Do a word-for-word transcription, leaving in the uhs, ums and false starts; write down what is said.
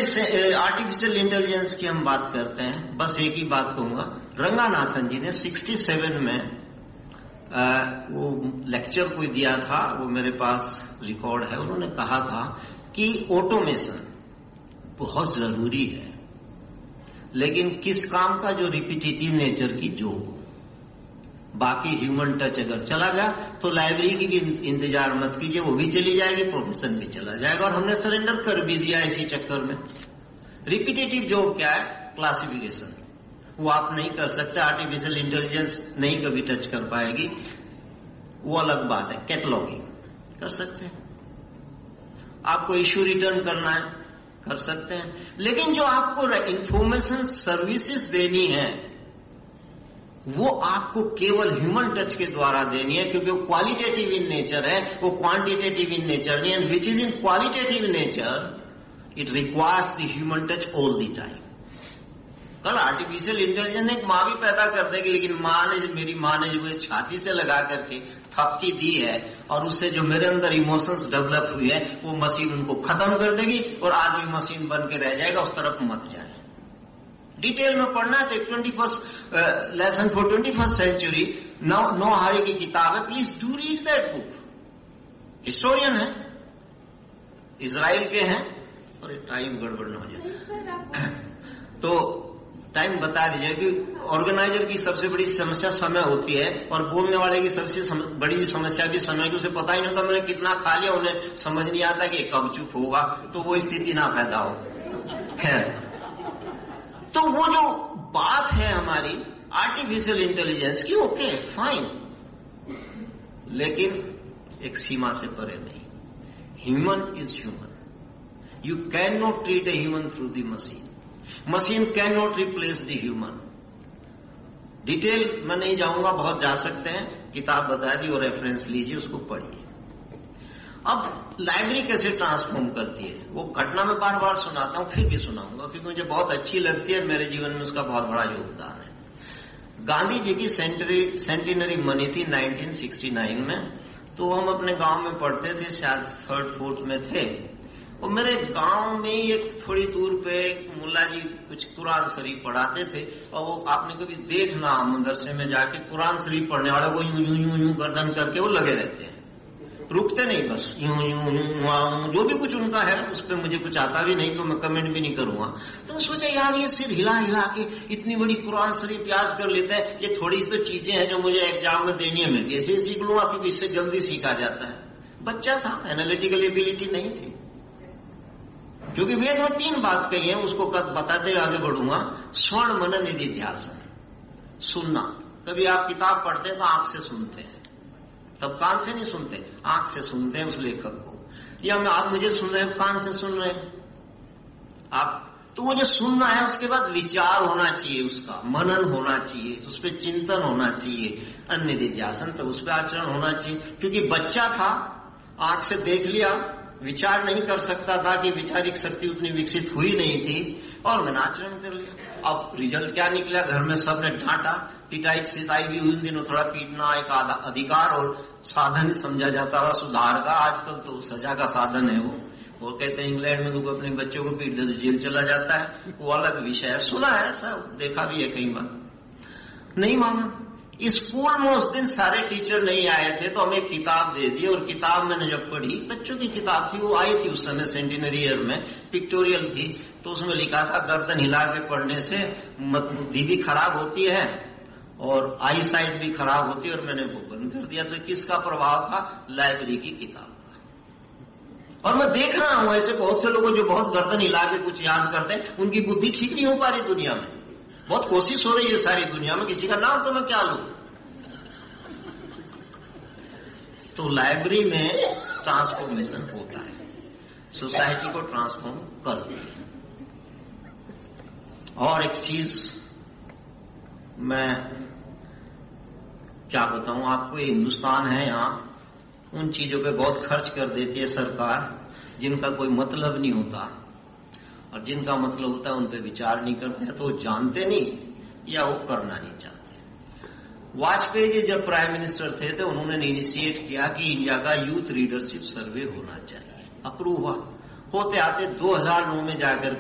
चलिए artificial intelligence की हम बात करते हैं। बस एक ही बात कहूंगा, रंगानाथन जी ने सड़सठ में आ, वो लेक्चर कोई दिया था, वो मेरे पास रिकॉर्ड है। उन्होंने कहा था कि ऑटोमेशन बहुत जरूरी है, लेकिन किस काम का, जो रिपीटेटिव नेचर की जॉब हो। बाकी ह्यूमन टच अगर चला गया तो लाइब्रेरी की भी इंतजार मत कीजिए, वो भी चली जाएगी, प्रोफेशन भी चला जाएगा। और हमने सरेंडर कर भी दिया इसी चक्कर में। रिपीटेटिव जॉब क्या है? क्लासिफिकेशन, वो आप नहीं कर सकते, आर्टिफिशियल इंटेलिजेंस नहीं कभी टच कर पाएगी, वो अलग बात है। कैटलॉगिंग कर सकते हैं, आपको इश्यू रिटर्न करना है कर सकते हैं, लेकिन जो आपको इंफॉर्मेशन सर्विसेज देनी है वो आपको केवल ह्यूमन टच के द्वारा देनी है, क्योंकि वो क्वालिटेटिव इन नेचर है, वो क्वांटिटेटिव इन नेचर नहीं। And which is in qualitative nature it requires the human touch all the time. कल आर्टिफिशियल इंटेलिजेंस एक माँ भी पैदा कर देगी, लेकिन माँ ने, मेरी माँ ने जो मुझे छाती से लगा करके थपकी दी है और उससे जो मेरे अंदर इमोशंस डेवलप हुई है, वो मशीन उनको खत्म कर देगी और आदमी मशीन बन के रह जाएगा। उस तरफ मत जाए। डिटेल में पढ़ना है तो twenty first lesson for twenty first century no no हारी की किताब है, please do read that book. Historian है, इजराइल के हैं, और टाइम गड़बड़ न हो जाए तो टाइम बता दीजिए कि ऑर्गेनाइजर की सबसे बड़ी समस्या समय होती है, और बोलने वाले की सबसे सम, बड़ी समस्या भी समय की। उसे पता ही नहीं होता मैंने कितना खा लिया, उन्हें समझ नहीं आता कि कब चुप होगा, तो वो स्थिति ना पैदा हो। खैर, तो वो जो बात है हमारी आर्टिफिशियल इंटेलिजेंस की, ओके फाइन, लेकिन एक सीमा से परे नहीं। Human is human, you can not treat a human through the machine, machine can not replace the human. Detail में नहीं जाऊंगा, बहुत जा सकते हैं, किताब बता दी और रेफरेंस लीजिए, उसको पढ़िए। अब लाइब्रेरी कैसे ट्रांसफॉर्म करती है, वो घटना में बार बार सुनाता हूं, फिर भी सुनाऊंगा क्योंकि मुझे बहुत अच्छी लगती है, मेरे जीवन में उसका बहुत बड़ा योगदान है। गांधी जी की सेंटिनरी मनी थी नाइनटीन सिक्सटी नाइन में, तो हम अपने गांव में पढ़ते थे, शायद थर्ड फोर्थ में थे। और मेरे गांव में एक थोड़ी दूर पे मुल्ला जी कुछ कुरान शरीफ पढ़ाते थे, और वो आपने कभी देखना मदरसे में जाके कुरान शरीफ पढ़ने वाले को यूं यूं यूं यूं गर्दन करके वो लगे रहते हैं, रुकते नहीं, बस यूं यूं यूं, जो भी कुछ उनका है उस पर मुझे कुछ आता भी नहीं तो मैं कमेंट भी नहीं करूंगा। तो मैं सोचा यार ये सिर हिला हिला के इतनी बड़ी कुरान शरीफ याद कर लेता है, ये थोड़ी सी तो चीजें हैं जो मुझे एग्जाम में देनी है, मैं कैसे सीख लूंगा, क्योंकि इससे जल्दी सीखा जाता है। बच्चा था, एनालिटिकल एबिलिटी नहीं थी, क्योंकि वेद में तीन बात कही है, उसको बताते हुए आगे बढ़ूंगा। स्वर्ण मनन निधि ध्यासन, सुनना। कभी आप किताब पढ़ते हैं तो आंख से सुनते हैं, तब कान से नहीं सुनते, आंख से सुनते हैं उस लेखक को, या मैं आप मुझे सुन रहे हैं, कान से सुन रहे हैं आप। तो वो जो सुनना है, उसके बाद विचार होना चाहिए, उसका मनन होना चाहिए, उस पर चिंतन होना चाहिए, अन्य निध्यासन, तो उस पर आचरण होना चाहिए। क्योंकि बच्चा था, आंख से देख लिया, विचार नहीं कर सकता था कि वैचारिक शक्ति उतनी विकसित हुई नहीं थी, और मैंने आचरण कर लिया। अब रिजल्ट क्या निकला, घर में सबने डांटा, पिटाई सिताई भी उन दिनों, थोड़ा पीटना एक अधिकार और साधन समझा जाता था सुधार का, आजकल तो सजा का साधन है वो। वो कहते हैं इंग्लैंड में तो अपने बच्चों को पीट दे तो जेल चला जाता है, वो अलग विषय है, सुना है, सब देखा भी है कई बार। नहीं माना। स्कूल में उस दिन सारे टीचर नहीं आए थे, तो हमें किताब दे दी, और किताब मैंने जब पढ़ी, बच्चों की किताब थी, वो आई थी उस समय सेंटिनरी ईयर में, पिक्टोरियल थी, तो उसमें लिखा था गर्दन हिला के पढ़ने से बुद्धि भी खराब होती है और आई साइट भी खराब होती है, और मैंने वो बंद कर दिया। तो किसका प्रभाव था? लाइब्रेरी की किताब का। और मैं देख रहा हूं ऐसे बहुत से लोगों जो बहुत गर्दन हिला के कुछ याद करते हैं, उनकी बुद्धि ठीक नहीं हो पा रही दुनिया में, बहुत कोशिश हो रही है सारी दुनिया में, किसी का नाम तो मैं क्या लूं। तो लाइब्रेरी में ट्रांसफॉर्मेशन होता है, सोसाइटी को ट्रांसफॉर्म करती है। और एक चीज मैं क्या बताऊं आपको, ये हिंदुस्तान है, यहां उन चीजों पे बहुत खर्च कर देती है सरकार जिनका कोई मतलब नहीं होता, और जिनका मतलब होता है उन पे विचार नहीं करते हैं, तो वो जानते नहीं या वो करना नहीं चाहते। वाजपेयी जी जब प्राइम मिनिस्टर थे तो उन्होंने इनिशिएट किया कि इंडिया का यूथ लीडरशिप सर्वे होना चाहिए, अप्रूव हुआ, होते आते दो हज़ार नौ में जाकर